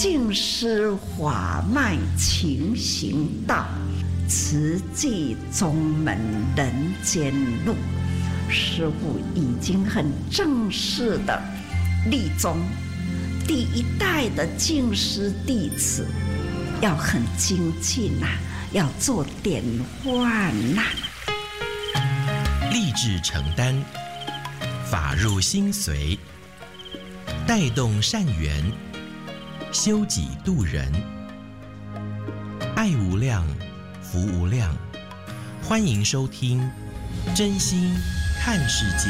尽施法脉勤行道，慈济宗门人间路。师父已经很正式的立宗，第一代的净师弟子要很精进啊，要做典范呐。 立志承担，法入心随，带动善缘，修己度人，爱无量，福无量。欢迎收听真心看世界。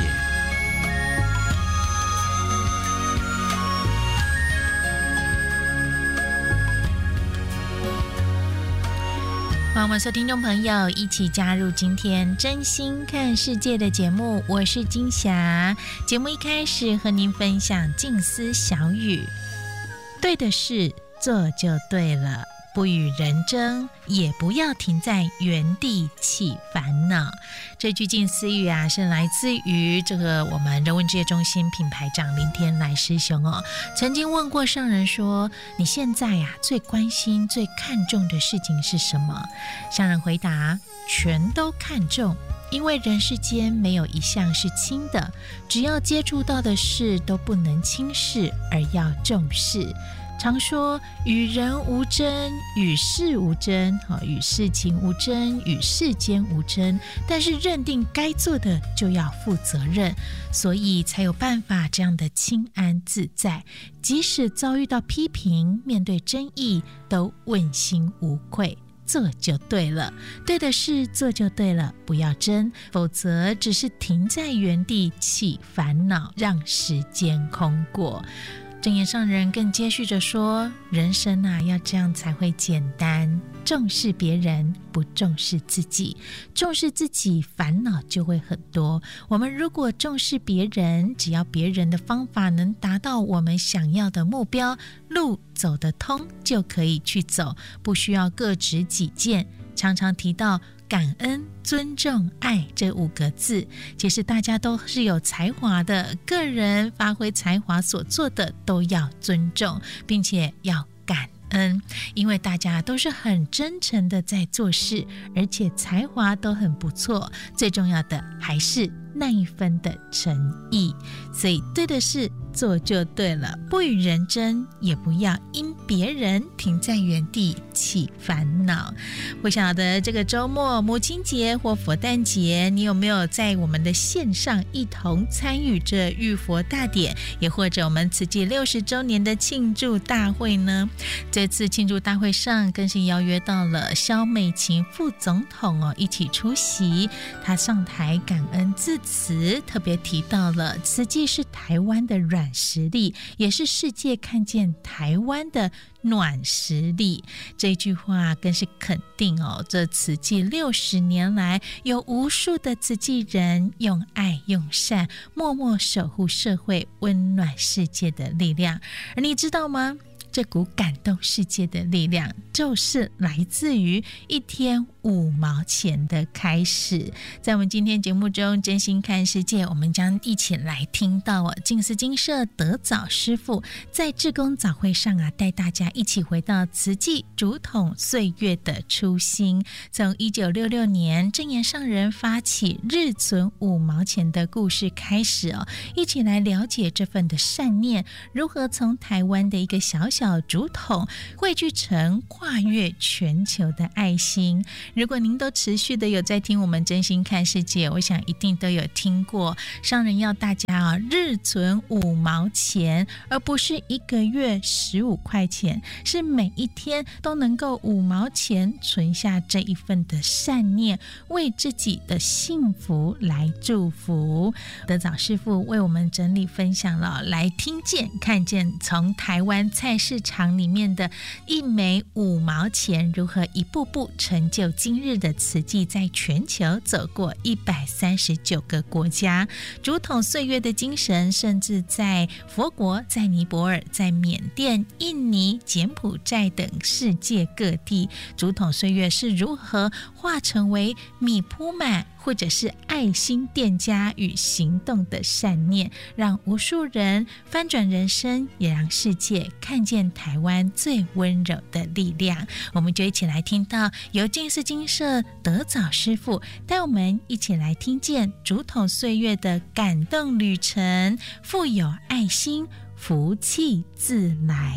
欢迎我们所有听众朋友一起加入今天真心看世界的节目，我是金霞。节目一开始和您分享静思小语：对的事做就对了，不与人争，也不要停在原地起烦恼。这句静思语啊，是来自于我们人文职业中心品牌长林天来师兄哦。曾经问过上人说：“你现在呀，最关心、最看重的事情是什么？”上人回答：“全都看重。”因为人世间没有一项是轻的，只要接触到的事都不能轻视，而要重视。常说与人无争，与事无争，与事情无争，与世间无争，但是认定该做的就要负责任，所以才有办法这样的清安自在，即使遭遇到批评，面对争议都问心无愧。做就对了，对的事做就对了，不要争，否则只是停在原地起烦恼，让时间空过。正言上人更接续着说，人生啊，要这样才会简单，重视别人，不重视自己，重视自己烦恼就会很多。我们如果重视别人，只要别人的方法能达到我们想要的目标，路走得通就可以去走，不需要各执己见。常常提到感恩、尊重、爱这5个字，其实大家都是有才华的，个人发挥才华所做的都要尊重，并且要感恩，因为大家都是很真诚的在做事，而且才华都很不错，最重要的还是那一分的诚意。所以对的事做就对了，不与人争，也不要因别人停在原地起烦恼。不晓得这个周末母亲节或佛诞节，你有没有在我们的线上一同参与这浴佛大典，也或者我们慈济60周年的庆祝大会呢？这次庆祝大会上更是邀约到了萧美琴副总统一起出席，他上台感恩致辞，特别提到了慈济是台湾的软实力，也是世界看见台湾的暖实力。这句话更是肯定这慈济60年来有无数的慈济人用爱用善默默守护社会，温暖世界的力量。而你知道吗？这股感动世界的力量，就是来自于1天5毛钱的开始。在我们今天节目中，真心看世界，我们将一起来听到净思精舍德早师父在志工早会上带大家一起回到慈济竹筒岁月的初心。从1966年正言上人发起日存5毛钱的故事开始一起来了解这份的善念如何从台湾的一个小小竹筒汇聚成跨越全球的爱心。如果您都持续的有在听我们真心看世界，我想一定都有听过上人要大家日存5毛钱，而不是1个月15块钱，是每一天都能够5毛钱存下这一份的善念，为自己的幸福来祝福。德早师父为我们整理分享了来听见看见从台湾菜市场里面的1枚5毛钱如何一步步成就今日的慈济，在全球走过139个国家，竹筒岁月的精神甚至在佛国、在尼泊尔、在缅甸、印尼、柬埔寨等世界各地，竹筒岁月是如何化成为米铺满或者是爱心店家与行动的善念，让无数人翻转人生，也让世界看见台湾最温柔的力量。我们就一起来听到由净思精舍德藻师父带我们一起来听见竹筒岁月的感动旅程，富有爱心，福气自来。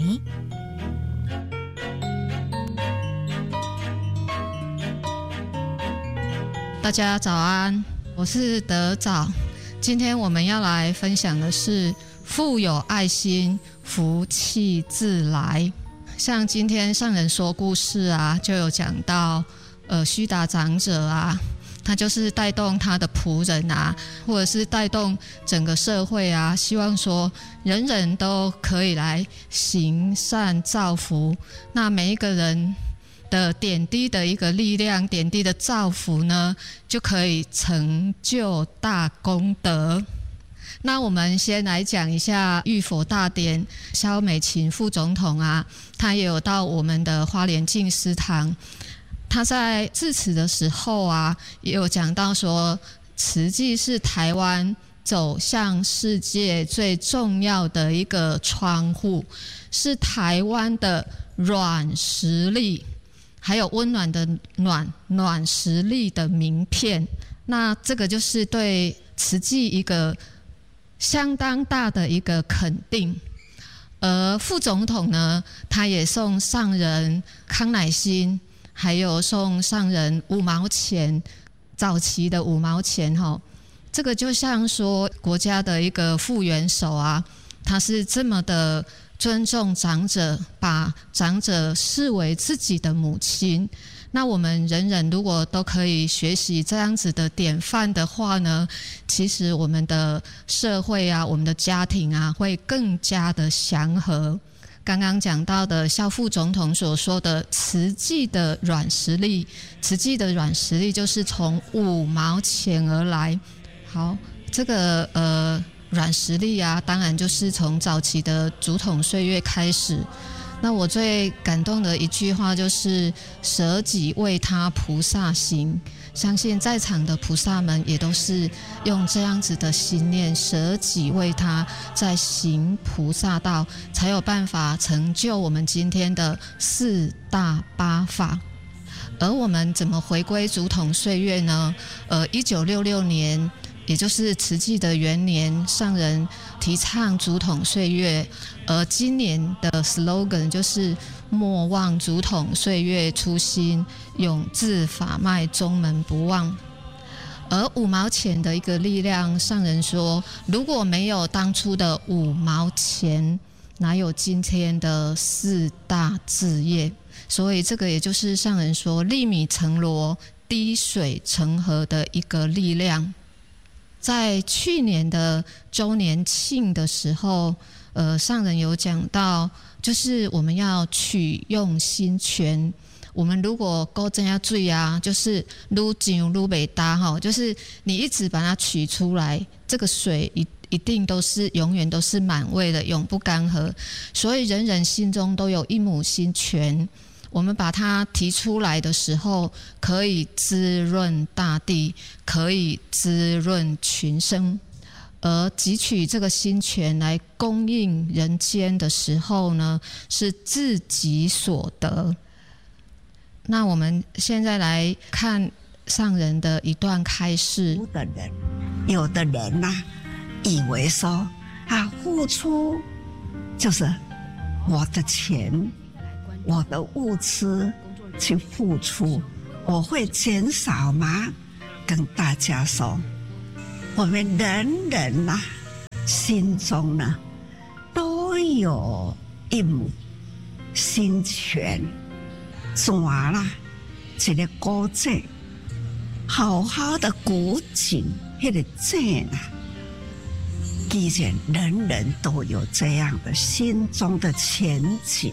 大家早安，我是德藻。今天我们要来分享的是富有爱心，福气自来。像今天上人说故事啊，就有讲到须达长者啊，他就是带动他的仆人啊，或者是带动整个社会啊，希望说人人都可以来行善造福。那每一个人的点滴的一个力量，点滴的造福呢，就可以成就大功德。那我们先来讲一下浴佛大典，萧美琴副总统啊，他也有到我们的花莲净思堂。他在致辞的时候啊，也有讲到说，慈济是台湾走向世界最重要的一个窗户，是台湾的软实力，还有温暖的暖实力的名片。那这个就是对慈济一个相当大的一个肯定。而副总统呢，他也送上人康乃馨，还有送上人5毛钱，早期的5毛钱齁。这个就像说国家的一个副元首啊，他是这么的尊重长者，把长者视为自己的母亲。那我们人人如果都可以学习这样子的典范的话呢，其实我们的社会啊，我们的家庭啊，会更加的祥和。刚刚讲到的萧副总统所说的慈济的软实力，慈济的软实力就是从5毛钱而来。好，这个软实力啊，当然就是从早期的竹筒岁月开始。那我最感动的一句话就是舍己为他菩萨行，相信在场的菩萨们也都是用这样子的心念，舍己为他，在行菩萨道，才有办法成就我们今天的4大8法。而我们怎么回归竹筒岁月呢？1966年，也就是慈济的元年，上人提倡竹筒岁月，而今年的 slogan 就是莫忘竹筒岁月初心，永自法脉中门不忘。而5毛钱的一个力量，上人说，如果没有当初的5毛钱，哪有今天的4大志业？所以这个也就是上人说粒米成箩，滴水成河的一个力量。在去年的周年庆的时候，上人有讲到，就是我们要取用心权。我们如果勾真要注意啊，就是愈上愈袂搭哈，就是你一直把它取出来，这个水一定都是永远都是满位的，永不干涸。所以人人心中都有一亩心泉。我们把它提出来的时候，可以滋润大地，可以滋润群生。而汲取这个心泉来供应人间的时候呢，是自己所得。那我们现在来看上人的一段开示。 有的人啊，以为说付出就是我的钱，我的物资去付出，我会减少吗？跟大家说，我们人人啊，心中呢都有一亩心泉，怎啦？一个古井，好好的古井，那个井啊，既然人人都有这样的心中的前景。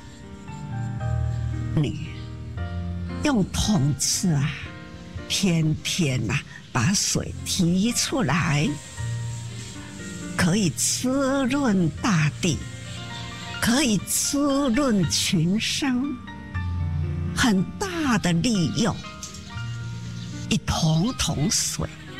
你用桶子啊，天天啊把水提出来，可以滋润大地，可以滋润群生，很大的利用。一桶桶水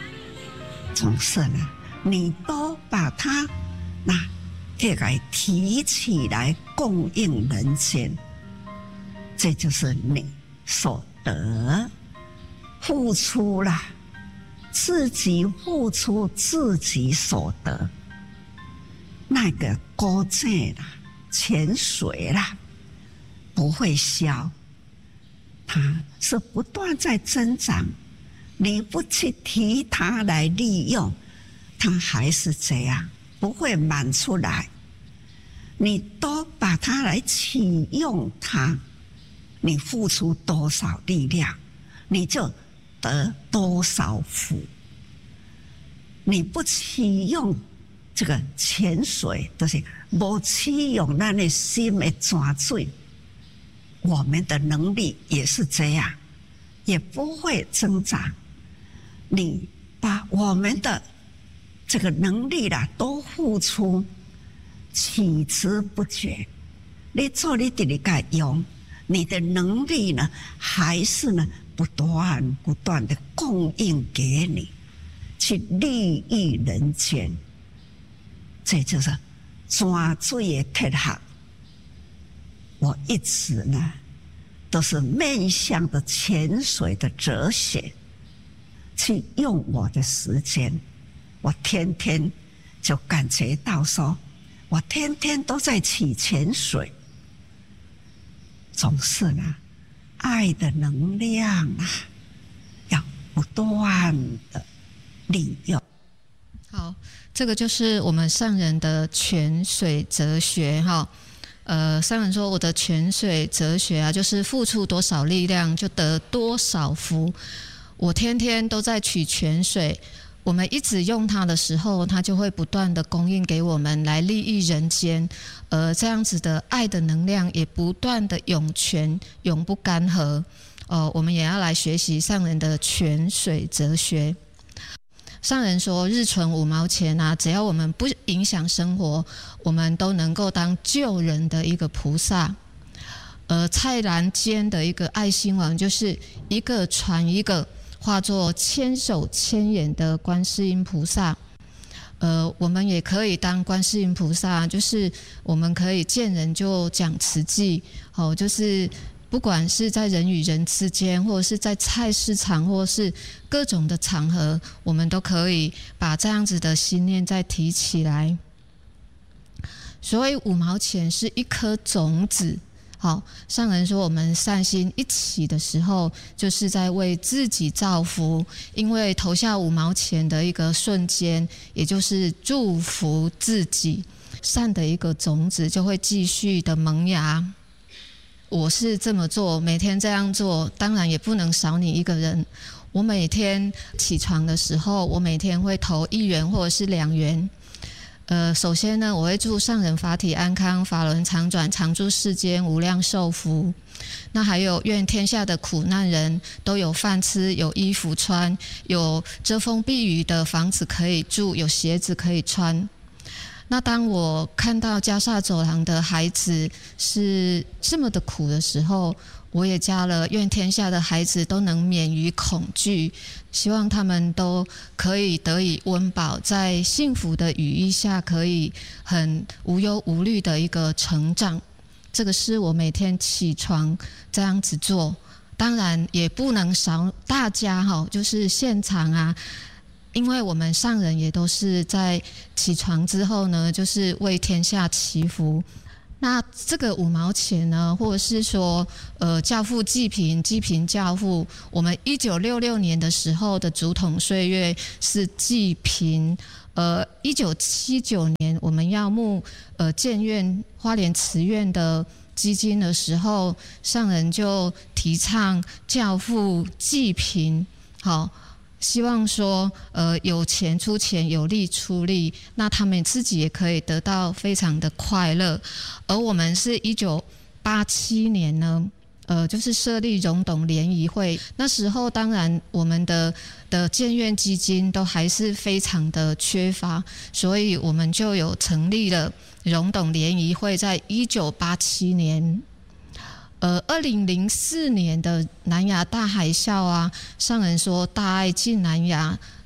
总是呢，你都把它给提起来供应人间，这就是你所得。付出了，自己付出自己所得，那个高价啦、泉水啦，不会消，它是不断在增长。你不去提它来利用，它还是这样，不会满出来。你都把它来启用它，你付出多少力量，你就得多少福。你不启用这个泉水，就是没启用咱的心的泉水，我们的能力也是这样，也不会增长。你把我们的这个能力啦都付出，取之不绝。你做你自己该用，你的能力呢，还是呢不断的供应给你，去利益人间。这就是泉水的铁学。我一直呢都是面向着泉水的哲学去用我的时间。我天天就感觉到说，我天天都在取泉水，总是呢爱的能量要不断的利用。 好，这个就是我们上人的泉水哲学哈。上人说我的泉水哲学就是付出多少力量就得多少福。我天天都在取泉水，我们一直用它的时候，它就会不断的供应给我们来利益人间，这样子的爱的能量也不断的涌泉，永不干涸。我们也要来学习上人的泉水哲学。上人说日存5毛钱只要我们不影响生活，我们都能够当救人的一个菩萨。菜篮间的一个爱心网，就是一个传一个，化作千手千眼的观世音菩萨。我们也可以当观世音菩萨，就是我们可以见人就讲慈济，就是不管是在人与人之间，或者是在菜市场，或者是各种的场合，我们都可以把这样子的心念再提起来。所谓5毛钱是一颗种子。好，上人说我们善心一起的时候，就是在为自己造福，因为投下5毛钱的一个瞬间，也就是祝福自己，善的一个种子就会继续的萌芽。我是这么做，每天这样做，当然也不能少你一个人。我每天起床的时候，我每天会投1元或者是2元。首先呢，我会祝上人法体安康，法轮常转，常住世间，无量寿福。那还有愿天下的苦难人都有饭吃，有衣服穿，有遮风避雨的房子可以住，有鞋子可以穿。那当我看到加萨走廊的孩子是这么的苦的时候，我也加了愿天下的孩子都能免于恐惧，希望他们都可以得以温饱，在幸福的羽翼下可以很无忧无虑的一个成长。这个是我每天起床这样子做，当然也不能少大家就是现场因为我们上人也都是在起床之后呢，就是为天下祈福。那这个5毛钱呢，或者是说教父济贫教父，我们1966年的时候的竹筒岁月是济贫。1979年我们要募建院花莲慈院的基金的时候，上人就提倡教父济贫。好，希望说有钱出钱，有力出力，那他们自己也可以得到非常的快乐。而我们是1987年呢就是设立荣董联谊会，那时候当然我们的建院基金都还是非常的缺乏，所以我们就有成立了荣董联谊会，在1987年。2004年的南亚大海啸上人说大爱进南亚，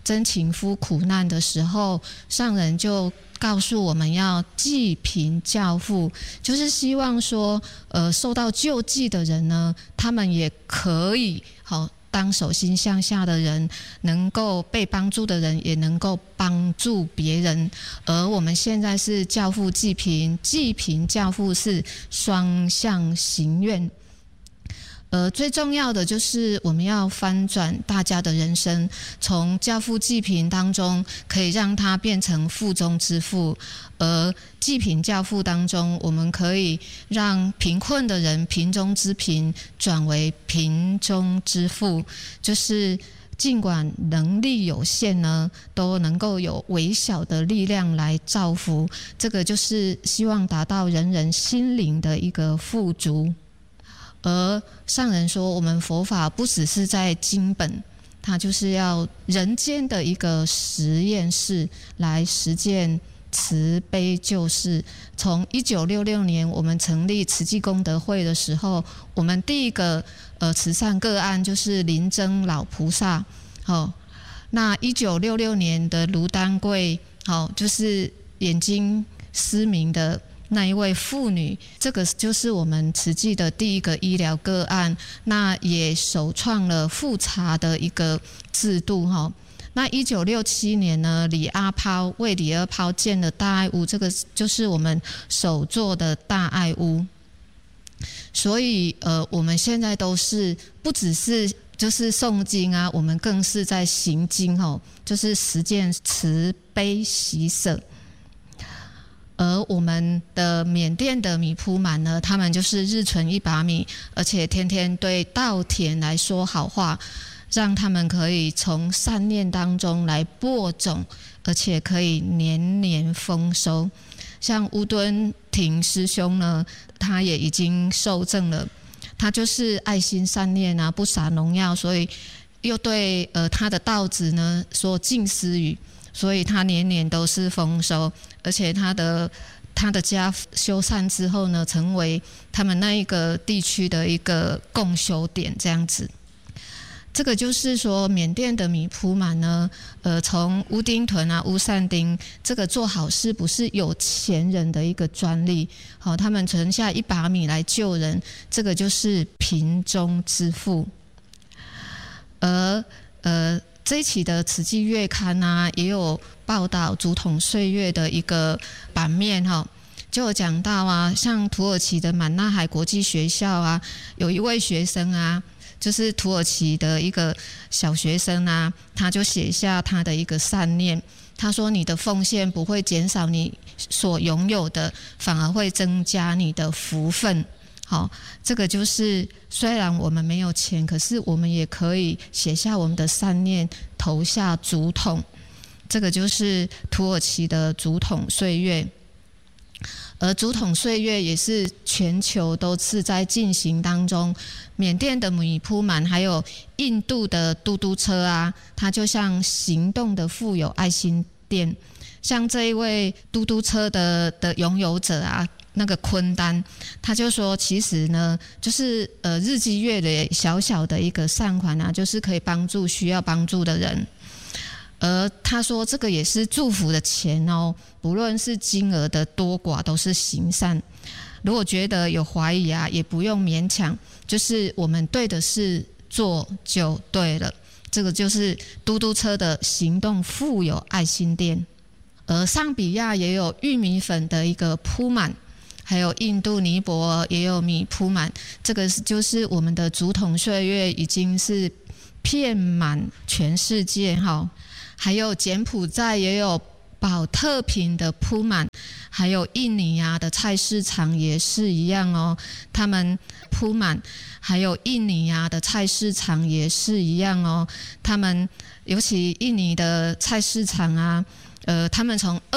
真情夫苦难的时候，上人就告诉我们要济贫教富，就是希望说受到救济的人呢，他们也可以当手心向下的人，能够被帮助的人也能够帮助别人。而我们现在是教富济贫，济贫教富是双向行愿。最重要的就是我们要翻转大家的人生，从教富济贫当中可以让它变成富中之富，而济贫教富当中，我们可以让贫困的人贫中之贫转为贫中之富，就是尽管能力有限呢，都能够有微小的力量来造福，这个就是希望达到人人心灵的一个富足。而上人说，我们佛法不只是在经本，它就是要人间的一个实验室来实践慈悲救世。从1966年我们成立慈济功德会的时候，我们第一个慈善个案就是林真老菩萨。那1966年的卢丹贵，就是眼睛失明的那一位妇女，这个就是我们慈济的第一个医疗个案，那也首创了复查的一个制度。那1967年呢，李阿抛为李阿抛建了大爱屋，这个就是我们首座的大爱屋。所以我们现在都是不只是就是诵经啊，我们更是在行经，就是实践慈悲喜舍。而我们的缅甸的米铺满呢，他们就是日存1把米，而且天天对稻田来说好话，让他们可以从善念当中来播种，而且可以年年丰收。像乌敦廷师兄呢，他也已经受证了，他就是爱心善念啊，不撒农药，所以又对他的稻子呢说静思语，所以他年年都是丰收，而且他的家修缮之后呢，成为他们那一个地区的一个共修点，这样子。这个就是说，缅甸的米铺满呢，从乌丁屯啊、乌善丁，这个做好事不是有钱人的一个专利，他们存下1把米来救人，这个就是贫中之富。而这一期的慈济月刊啊，也有报道竹筒岁月的一个版面就有讲到啊，像土耳其的满纳海国际学校啊，有一位学生啊，就是土耳其的一个小学生啊，他就写下他的一个善念，他说：你的奉献不会减少你所拥有的，反而会增加你的福分。这个就是虽然我们没有钱，可是我们也可以写下我们的善念，投下竹筒。这个就是土耳其的竹筒岁月。而竹筒岁月也是全球都是在进行当中，缅甸的米铺满，还有印度的嘟嘟车啊，它就像行动的富有爱心店。像这一位嘟嘟车的拥有者啊，那个昆丹，他就说，其实呢，就是日积月累小小的一个善款啊，就是可以帮助需要帮助的人。而他说，这个也是祝福的钱哦，不论是金额的多寡，都是行善。如果觉得有怀疑啊，也不用勉强，就是我们对的事做就对了。这个就是嘟嘟车的行动富有爱心店。而尚比亚也有玉米粉的一个铺满，还有印度尼泊尔也有米铺满，这个就是我们的竹筒岁月已经是遍满全世界哈。还有柬埔寨也有保特瓶的铺满，还有印尼啊的菜市场也是一样哦，他们铺满，还有印尼啊的菜市场也是一样哦，他们尤其印尼的菜市场啊，他们从